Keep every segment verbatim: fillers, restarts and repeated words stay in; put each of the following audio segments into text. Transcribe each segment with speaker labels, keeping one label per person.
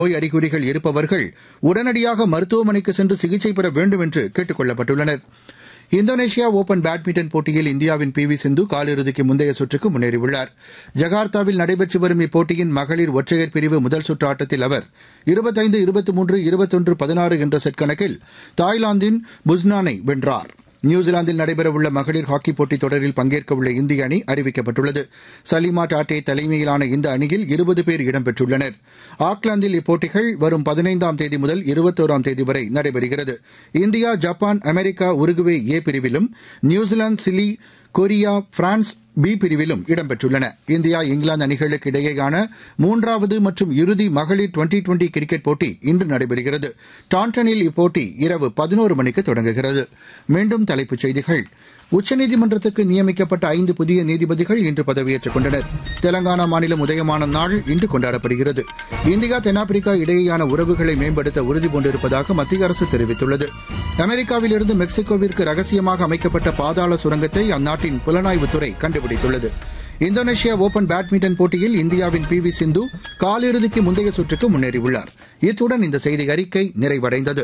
Speaker 1: நோய் அறிகுறிகள் இருப்பவர்கள் உடனடியாக மருத்துவமனைக்கு சென்று சிகிச்சை பெற வேண்டும் என்று கேட்டுக் கொள்ளப்பட்டுள்ளனர். இந்தோனேஷியா ஒபன் பேட்மிண்டன் போட்டியில் இந்தியாவின் பி வி சிந்து காலிறுதிக்கு முந்தைய சுற்றுக்கு முன்னேறியுள்ளார். ஜகார்த்தாவில் நடைபெற்று வரும் இப்போட்டியின் மகளிர் ஒற்றையர் பிரிவு முதல் சுற்று ஆட்டத்தில் அவர் இருபத்தைந்து இருபத்தி மூன்று இருபத்தொன்று பதினாறு என்ற செட் கணக்கில் தாய்லாந்தின் புஸ்னானை வென்றார். நியூசிலாந்தில் நடைபெறவுள்ள மகளிர் ஹாக்கிப் போட்டித் தொடரில் பங்கேற்கவுள்ள இந்திய அணி அறிவிக்கப்பட்டுள்ளது. சலிமா டாட்டே தலைமையிலான இந்த அணியில் இருபது பேர் இடம்பெற்றுள்ளனர். ஆக்லாந்தில் இப்போட்டிகள் வரும் பதினைந்தாம் தேதி முதல் இருபத்தோராம் தேதி வரை நடைபெறுகிறது. இந்தியா, ஜப்பான், அமெரிக்கா, உருகுவே ஏ பிரிவிலும், New Zealand, Chile, Korea, France B பிரிவிலும் இடம்பெற்றுள்ளன. இந்தியா, இங்கிலாந்து அணிகளுக்கு இடையேயான மூன்றாவது மற்றும் இறுதி மகளிர் டுவெண்டி டுவெண்டி கிரிக்கெட் போட்டி இன்று நடைபெறுகிறது. டாண்டனில் இப்போட்டி இரவு பதினோரு மணிக்கு தொடங்குகிறது. மீண்டும் தலைப்புச் செய்திகள். உச்சநீதிமன்றத்துக்கு நியமிக்கப்பட்ட ஐந்து புதிய நீதிபதிகள் இன்று பதவியேற்றுக் கொண்டனர். தெலங்கானா மாநிலம் உதயமான நாள் இன்று கொண்டாடப்படுகிறது. இந்தியா, தென்னாப்பிரிக்கா இடையேயான உறவுகளை மேம்படுத்த உறுதிபூண்டிருப்பதாக மத்திய அரசு தெரிவித்துள்ளது. அமெரிக்காவிலிருந்து மெக்சிகோவிற்கு ரகசியமாக அமைக்கப்பட்ட பாதாள சுரங்கத்தை அந்நாட்டின் புலனாய்வுத்துறை கண்டுபிடித்துள்ளது. இந்தோனேஷியா ஒபன் பேட்மிண்டன் போட்டியில் இந்தியாவின் பி வி சிந்து காலிறுதிக்கு முந்தைய சுற்றுக்கு முன்னேறியுள்ளார். இத்துடன் இந்த செய்தி அறிக்கை நிறைவடைந்தது.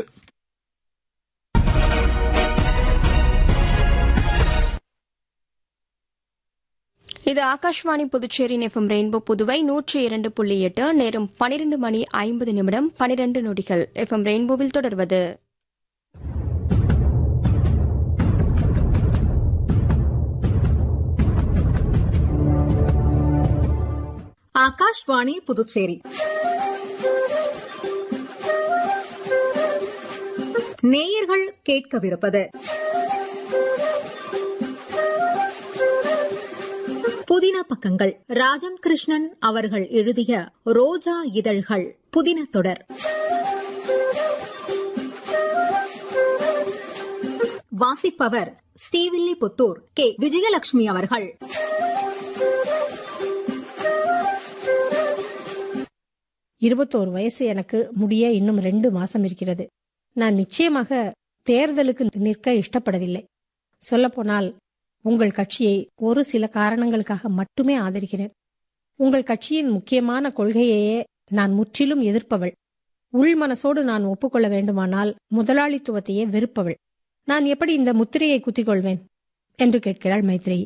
Speaker 2: இது ஆகாஷ்வாணி புதுச்சேரி எஃப்எம் ரெயின்போ புதுவை நூற்றி இரண்டு புள்ளி எட்டு. நேரம் பனிரெண்டு மணி ஐம்பது நிமிடம் பனிரெண்டு நொடிகள். எஃப்எம் ரெயின்போவில் தொடர்வது
Speaker 3: ஆகாஷ்வாணி புதுச்சேரி நேயர்கள் கேட்கவிருப்பது புதின பக்கங்கள். ராஜம் கிருஷ்ணன் அவர்கள் எழுதிய ரோஜா இதழ்கள் புதின தொடர். வாசிப்பவர் ஸ்ரீவில்லிபுத்தூர் கே விஜயலட்சுமி அவர்கள்.
Speaker 4: இருபத்தோரு வயசு எனக்கு முடிய இன்னும் ரெண்டு மாசம் இருக்கிறது. நான் நிச்சயமாக தேர்தலுக்கு நிற்க இஷ்டப்படவில்லை. சொல்லப்போனால் உங்கள் கட்சியை ஒரு சில காரணங்களுக்காக மட்டுமே ஆதரிக்கிறேன். உங்கள் கட்சியின் முக்கியமான கொள்கையையே நான் முற்றிலும் எதிர்ப்பவள். உள் மனசோடு நான் ஒப்புக்கொள்ள வேண்டுமானால் முதலாளித்துவத்தையே வெறுப்பவள். நான் எப்படி இந்த முத்திரையை குத்திக் கொள்வேன் என்று கேட்கிறாள் மைத்ரேயி.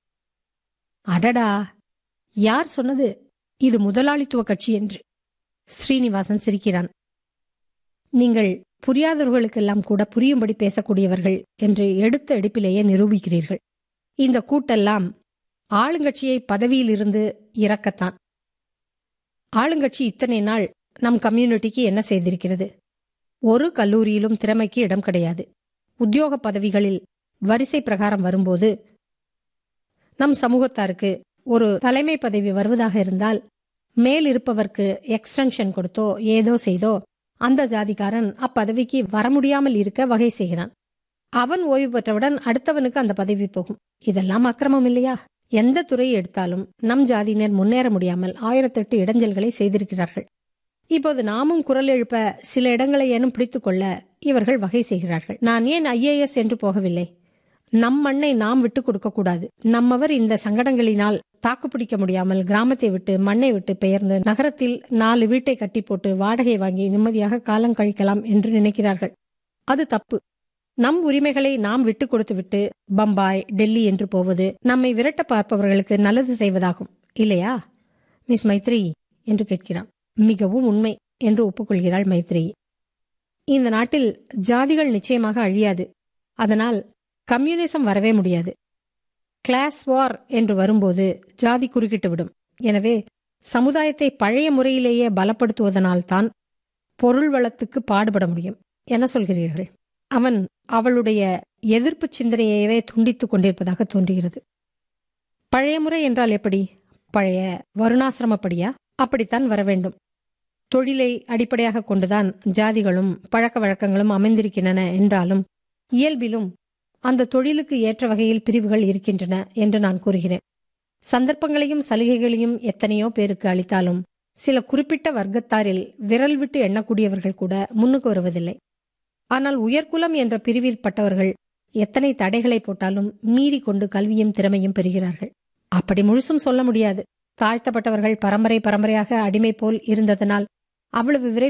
Speaker 4: அடடா, யார் சொன்னது இது முதலாளித்துவ கட்சி என்று? ஸ்ரீனிவாசன் சிரிக்கிறான். நீங்கள் புரியாதவர்களுக்கெல்லாம் கூட புரியும்படி பேசக்கூடியவர்கள் என்று எடுத்த எடுப்பிலேயே நிரூபிக்கிறீர்கள். இந்த கூட்டெல்லாம் ஆளுங்கட்சியை பதவியிலிருந்து இறக்கத்தான். ஆளுங்கட்சி இத்தனை நாள் நம் கம்யூனிட்டிக்கு என்ன செய்திருக்கிறது? ஒரு கல்லூரியிலும் திறமைக்கு இடம் கிடையாது. உத்தியோக பதவிகளில் வரிசை பிரகாரம் வரும்போது நம் சமூகத்தாருக்கு ஒரு தலைமை பதவி வருவதாக இருந்தால் மேல் இருப்பவர்க்கு எக்ஸ்டென்ஷன் கொடுத்தோ ஏதோ செய்தோ அந்த ஜாதிக்காரன் அப்பதவிக்கு வர முடியாமல் இருக்க வகை செய்கிறான். அவன் ஓய்வு பெற்றவுடன் அடுத்தவனுக்கு அந்த பதவி போகும். இதெல்லாம் அக்கிரமம் இல்லையா? எந்த துறையை எடுத்தாலும் நம் ஜாதியினர் முன்னேற முடியாமல் ஆயிரத்தெட்டு இடைஞ்சல்களை செய்திருக்கிறார்கள். இப்போது நாமும் குரல் எழுப்ப சில இடங்களை ஏனும் பிடித்துக்கொள்ள இவர்கள் வகை செய்கிறார்கள். நான் ஏன் ஐஏஎஸ் என்று போகவில்லை? நம் மண்ணை நாம் விட்டுக் கொடுக்க கூடாது. நம்மவர் இந்த சங்கடங்களினால் தாக்குப்பிடிக்க முடியாமல் கிராமத்தை விட்டு மண்ணை விட்டு பெயர்ந்து நகரத்தில் நாலு வீட்டை கட்டி போட்டு வாடகை வாங்கி நிம்மதியாக காலம் கழிக்கலாம் என்று நினைக்கிறார்கள். அது தப்பு. நம் உரிமைகளை நாம் விட்டு கொடுத்து விட்டு பம்பாய், டெல்லி என்று போவது நம்மை விரட்ட பார்ப்பவர்களுக்கு நல்லது செய்வதாகும் இல்லையா மிஸ் மைத்ரி என்று கேட்கிறான். மிகவும் உண்மை என்று ஒப்புக்கொள்கிறாள் மைத்ரி. இந்த நாட்டில் ஜாதிகள் நிச்சயமாக அழியாது. அதனால் கம்யூனிசம் வரவே முடியாது. கிளாஸ் வார் என்று வரும்போது ஜாதி குறுக்கிட்டு விடும். எனவே சமுதாயத்தை பழைய முறையிலேயே பலப்படுத்துவதனால்தான் பொருள் வளத்துக்கு பாடுபட முடியும். என்ன சொல்கிறீர்கள்? அவன் அவளுடைய எதிர்ப்பு சிந்தனையவே துண்டித்துக் கொண்டிருப்பதாக தோன்றுகிறது. பழைய முறை என்றால் எப்படி? பழைய வருணாசிரமப்படியா? அப்படித்தான் வர வேண்டும். தொழிலை அடிப்படையாக கொண்டுதான் ஜாதிகளும் பழக்க வழக்கங்களும் அமைந்திருக்கின்றன என்றாலும் இயல்பிலும் அந்த தொழிலுக்கு ஏற்ற வகையில் பிரிவுகள் இருக்கின்றன என்று நான் கூறுகிறேன். சந்தர்ப்பங்களையும் சலுகைகளையும் எத்தனையோ பேருக்கு அளித்தாலும் சில குறிப்பிட்ட வர்க்கத்தாரில் விரல் விட்டு எண்ணக்கூடியவர்கள் கூட முன்னுக்கு வருவதில்லை. ஆனால் உயர்குலம் என்ற பிரிவிற்பட்டவர்கள் எத்தனை தடைகளை போட்டாலும் மீறி கொண்டு கல்வியும் திறமையும் பெறுகிறார்கள். அப்படி முழுசும் சொல்ல முடியாது. தாழ்த்தப்பட்டவர்கள் பரம்பரை பரம்பரையாக அடிமை போல் இருந்ததனால் அவ்வளவு விரைவில்